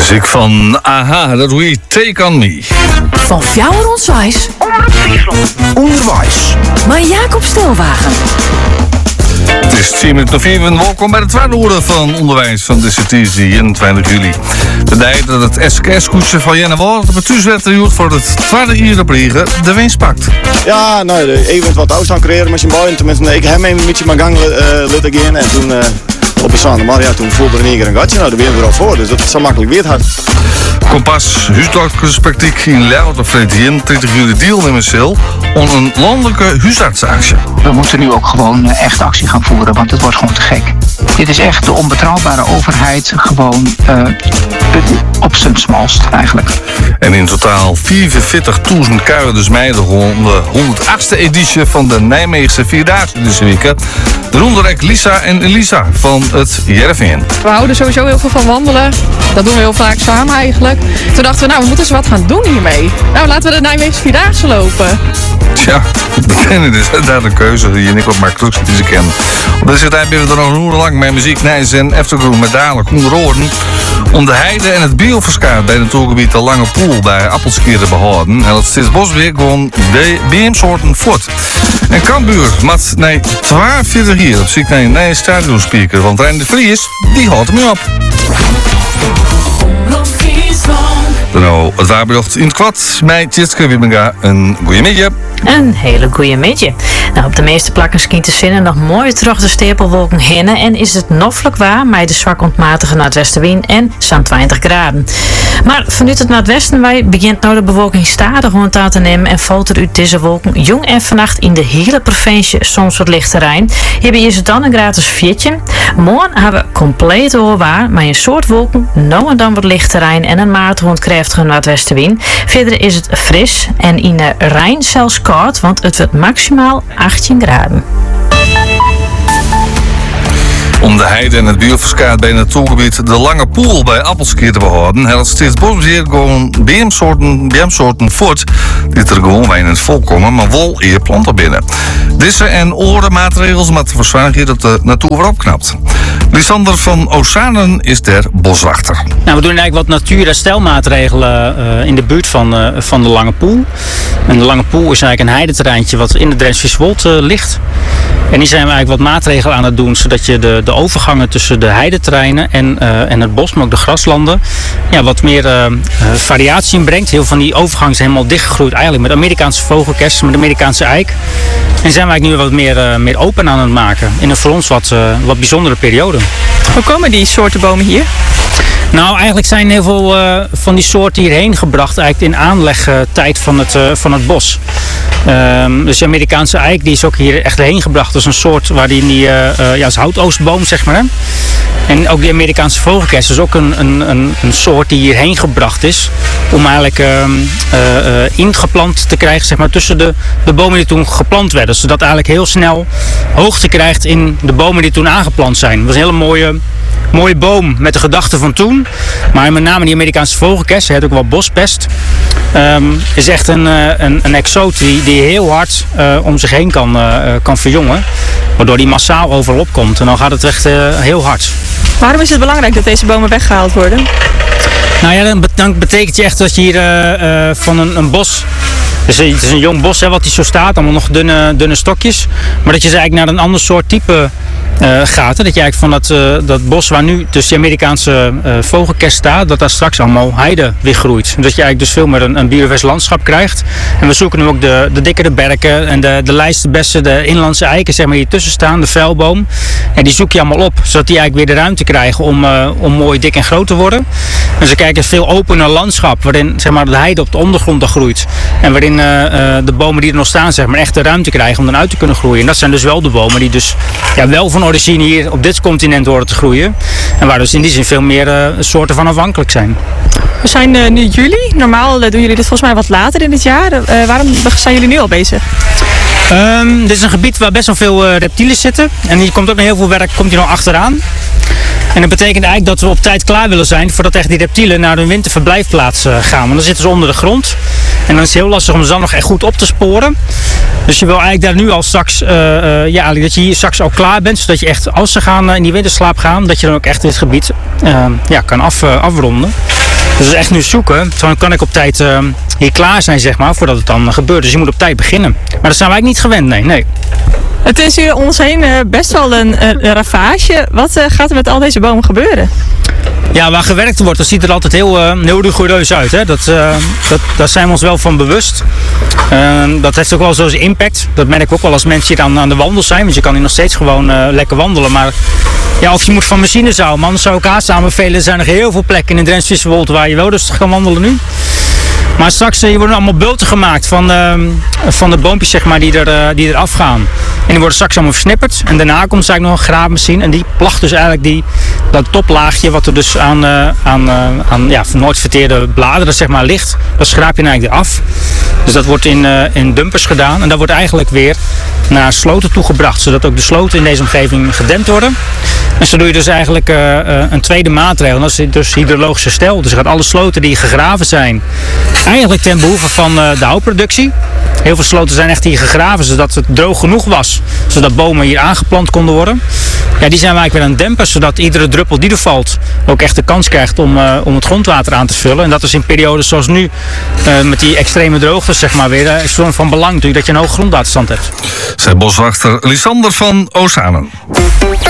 Muziek van AHA, dat we Take On Me. Van Fjouwer Onswijs. Onderwijs. Maar Jacob Stelwagen. Het is 10 minuten 4 en welkom bij de tweede orde van onderwijs van de CTZ 21 juli. Betekent dat het SKS-koetsje van januari de bestuurswet voor het tweede uur op Riegen de winst pakt. Ja, nou, even wat afstand creëren met zijn boy. Tenminste, ik heb hem een beetje mijn gang laten gaan en toen op de zondag, maar ja, toen voelde er in één keer een gatje. Nou, daar ben je er al voor, dus dat is zo makkelijk weer hard. Kompas, huisartsperspectief in Leeuwarden vreet 21 juli deelnemerscel om een landelijke huisartsenactie. We moeten nu ook gewoon echt actie gaan voeren, want het wordt gewoon te gek. Dit is echt de onbetrouwbare overheid gewoon op zijn smalst eigenlijk. En in totaal 44.000 kuierders meiden gewoon de 108e editie van de Nijmeegse Vierdaagse deze week. Daaronder ook Lisa en Elisa van het Jereveen. We houden sowieso heel veel van wandelen. Dat doen we heel vaak samen eigenlijk. Toen dachten we, nou, we moeten eens wat gaan doen hiermee. Nou, laten we de Nijmeegse Vierdaagse lopen. Tja, dat is daar de keuze die ik wat makkelijk die ze kennen. Op deze tijd ben we er nog een uur lang met muziek, nijs en afterground met dadelijk onder oren. Om de heide en het bioverskaat bij het natuurgebied de Lange Poel bij Appelskier te behouden. En dat steeds Bosbeek gewoon de BM-soorten voort. En Cambuur, mat nee 42 hier op ziek naar een nieuwe stadionspeaker. Want Rijn de Vries, die houdt hem op. Nou, het waarbrocht in het kwad. Mij, Tjitske Wimmenga, een goeie middag. Een hele goeie middag. Nou, op de meeste plakken schijnt de zinnen nog mooi terug de stapelwolken heen en is het noffelijk waar met de zwak ontmatige noordwestenwind en zo'n 20 graden. Maar vanuit het noordwesten begint nou de bewolking stadig rond aan te nemen en valt er uit deze wolken jong en vannacht in de hele provincie soms wat licht terrein. Hierbij is het dan een gratis 4. Morgen hebben we compleet oorbaar, maar een soort wolken, nou en dan wat licht terrein en een matige krachtige noordwestenwind. Verder is het fris en in de Rijn zelfs koud, want het wordt maximaal 18 graden. Om de heide en het bioverskaat bij het natuurgebied de Lange Poel bij Appelskier te behouden, helpt steeds Bosbeheer gewoon BM-soorten voort die er gewoon weinig volkomen, maar wel eer planten binnen. Deze en andere maatregels met verzorgen dat de natuur weer opknapt. Lysander van Oceanen is der boswachter. Nou, we doen eigenlijk wat natuurherstelmaatregelen in de buurt van de Lange Poel. En de Lange Poel is eigenlijk een heideterreintje wat in de Drents-Vieswold ligt. En die zijn we eigenlijk wat maatregelen aan het doen, zodat je de overgangen tussen de heideterreinen en het bos, maar ook de graslanden, ja, wat meer variatie inbrengt. Heel van die overgangen zijn helemaal dichtgegroeid eigenlijk met Amerikaanse vogelkers, met Amerikaanse eik. En zijn we eigenlijk nu wat meer open aan het maken in een voor ons wat bijzondere periode. Hoe komen die soorten bomen hier? Nou, eigenlijk zijn heel veel van die soorten hierheen gebracht eigenlijk in aanlegtijd van het bos. Dus de Amerikaanse eik die is ook hier echt heen gebracht als een soort waar die als houtoostboom zeg maar. Hè? En ook die Amerikaanse vogelkers is ook een soort die hierheen gebracht is om eigenlijk ingeplant te krijgen zeg maar, tussen de bomen die toen geplant werden. Zodat eigenlijk heel snel hoogte krijgt in de bomen die toen aangeplant zijn. Dat was een hele mooie boom met de gedachte van toen. Maar met name die Amerikaanse vogelkers, hij heeft ook wel bospest. Is echt een exoot die heel hard om zich heen kan verjongen. Waardoor die massaal overal opkomt. En dan gaat het echt heel hard. Waarom is het belangrijk dat deze bomen weggehaald worden? Nou ja, dan betekent je echt dat je hier van een bos... Dus het is een jong bos hè, wat hier zo staat, allemaal nog dunne stokjes. Maar dat je eigenlijk naar een ander soort type gaat. Hè, dat je eigenlijk van dat bos waar nu dus die Amerikaanse vogelkers staat, dat daar straks allemaal heide weer groeit. Dus dat je eigenlijk dus veel meer een biodivers landschap krijgt. En we zoeken nu ook de dikkere berken en de lijsterbessen, de inlandse eiken zeg maar hier tussen staan, de vuilboom. En die zoek je allemaal op, zodat die eigenlijk weer de ruimte krijgen om mooi dik en groot te worden. Dus we kijken een veel opener landschap waarin zeg maar, de heide op de ondergrond groeit. En waarin de bomen die er nog staan zeg maar, echt de ruimte krijgen om dan uit te kunnen groeien. En dat zijn dus wel de bomen die dus ja, wel van origine hier op dit continent horen te groeien. En waar dus in die zin veel meer soorten van afhankelijk zijn. We zijn nu juli. Normaal doen jullie dit volgens mij wat later in het jaar. Waarom zijn jullie nu al bezig? Dit is een gebied waar best wel veel reptielen zitten. En hier komt ook nog heel veel werk hier nog achteraan. En dat betekent eigenlijk dat we op tijd klaar willen zijn voordat echt die reptielen naar hun winterverblijfplaats gaan. Want dan zitten ze onder de grond. En dan is het heel lastig om ze dan nog echt goed op te sporen. Dus je wil eigenlijk daar nu al straks, dat je hier straks al klaar bent. Zodat je echt, als ze gaan in die winterslaap gaan, dat je dan ook echt dit gebied kan afronden. Dus dat is echt nu zoeken. Zo kan ik op tijd hier klaar zijn, zeg maar, voordat het dan gebeurt. Dus je moet op tijd beginnen. Maar dat zijn wij niet gewend, nee. Het is hier om ons heen best wel een ravage. Wat gaat er met al deze bomen gebeuren? Ja, waar gewerkt wordt, dat ziet er altijd heel rigoureus uit. Hè? Daar zijn we ons wel van bewust. Dat heeft ook wel zo zijn impact. Dat merk ik ook wel als mensen hier aan de wandel zijn. Want je kan hier nog steeds gewoon lekker wandelen. Maar ja, of je moet van machines houden. Maar anders zou ik haast aanbevelen. Er zijn nog heel veel plekken in de Drents-Visserwold waar je wel rustig kan wandelen nu. Maar straks hier worden allemaal bulten gemaakt van de boompjes, zeg maar, die er afgaan. En die worden straks allemaal versnipperd. En daarna komt eigenlijk nog een graafmachine. En die placht dus eigenlijk dat toplaagje wat er dus aan nooit verteerde bladeren, zeg maar, ligt. Dat schraap je eigenlijk eraf. Dus dat wordt in dumpers gedaan. En dat wordt eigenlijk weer naar sloten toegebracht. Zodat ook de sloten in deze omgeving gedempt worden. En zo doe je dus eigenlijk een tweede maatregel. Dat is dus hydrologisch herstel. Dus je gaat alle sloten die gegraven zijn, eigenlijk ten behoeve van de houtproductie. Heel veel sloten zijn echt hier gegraven zodat het droog genoeg was. Zodat bomen hier aangeplant konden worden. Ja, die zijn we eigenlijk weer aan het dempen. Zodat iedere druppel die er valt ook echt de kans krijgt om het grondwater aan te vullen. En dat is in periodes zoals nu met die extreme droogtes, zeg maar, weer van belang natuurlijk dat je een hoge grondwaterstand hebt. Zij boswachter Lisander van Oostzaanen.